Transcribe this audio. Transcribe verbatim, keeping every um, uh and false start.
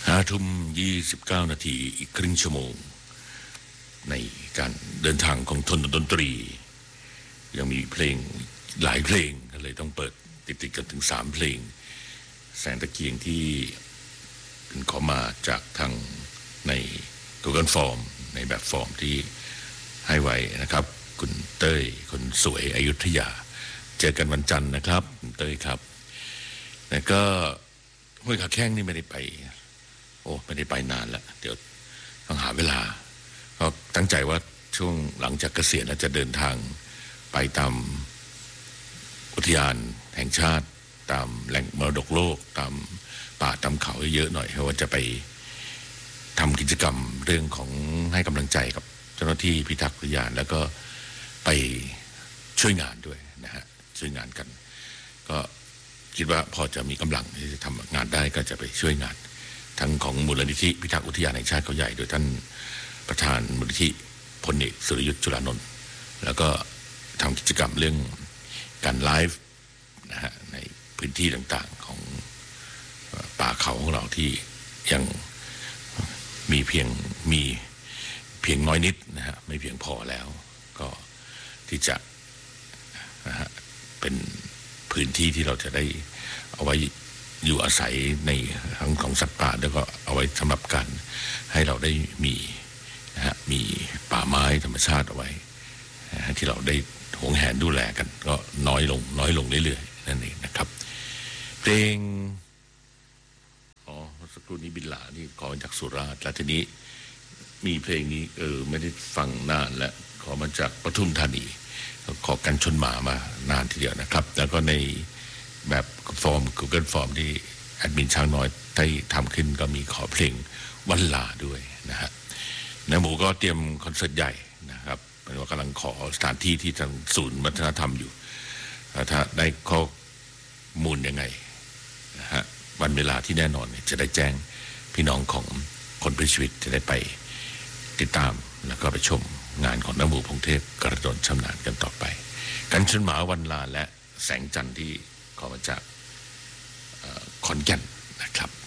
ห้าทุ่มยี่สิบเก้านาทีอีกครึ่งชั่วโมงในการเดินทางของทนดนตรียังมีเพลงหลายเพลงก็เลยต้องเปิดติดๆกันถึงสามเพลงแสงตะเกียงที่เป็นขอมาจากทางใน Google Form ในแบบฟอร์มที่ให้ไว้นะครับคุณเต้ยคนสวยอยุธยาเจอกันวันจันทร์นะครับคุณเต้ยครับแล้วก็ห้วยขาแข้งนี่ไม่ได้ไปโอ้ไม่ได้ไปนานแล้วเดี๋ยวต้องหาเวลาก็ตั้งใจว่าช่วงหลังจากเกษียณแล้วจะเดินทางไปตามอุทยานแห่งชาติตามแหล่งมรดกโลกตามป่าตามเขาเยอะหน่อยเพราะว่าจะไปทำกิจกรรมเรื่องของให้กำลังใจกับเจ้าหน้าที่พิทักษ์อุทยานแล้วก็ไปช่วยงานด้วยนะฮะช่วยงานกันก็คิดว่าพอจะมีกำลังที่จะทำงานได้ก็จะไปช่วยงานทั้งของมูลนิธิพิทักษ์อุทยานแห่งชาติเขาใหญ่โดยท่านประธานมูลนิธิพลเอกสุรยุทธ์จุลานนท์แล้วก็ทำกิจกรรมเรื่องการไลฟ์นะฮะในพื้นที่ต่างๆของป่าเขาของเราที่ยังมีเพียงมีเพียงน้อยนิดนะฮะไม่เพียงพอแล้วก็ที่จะนะฮะเป็นพื้นที่ที่เราจะได้เอาไว้อยู่อาศัยในทั้งของสัตว์ป่าแล้วก็เอาไว้สำหรับการให้เราได้มีนะฮะมีป่าไม้ธรรมชาติเอาไว้ที่เราได้หวงแหนดูแลกันก็น้อยลงน้อยลงเรื่อยๆนั่นเองนะครับเพลงอ๋อสักครู่นี้บินหลานี่ขอจากสุราษฎร์แล้วทีนี้มีเพลงนี้เออไม่ได้ฟังนานแล้วขอมาจากปทุมธานีขอกันชนหมามานานทีเดียวนะครับแล้วก็ในแบบฟอร์ม Google Form ที่แอดมินช้างน้อยได้ทำขึ้นก็มีขอเพลงวันลาด้วยนะฮะนายหมูก็เตรียมคอนเสิร์ตใหญ่นะครับเป็นว่ากำลังขอสถานที่ที่ทางศูนย์วัฒนธรรมอยู่ถ้าได้ข้อมูลยังไงนะฮะวันเวลาที่แน่นอนจะได้แจ้งพี่น้องของคนพิชีวิตจะได้ไปติดตามแล้วก็ไปชมงานของน้ำหมูพงเทพกระโดดชำนาญกันต่อไปกันชนหมาวันลาและแสงจันทร์ที่ขอมาจากขอนแก่นนะครับ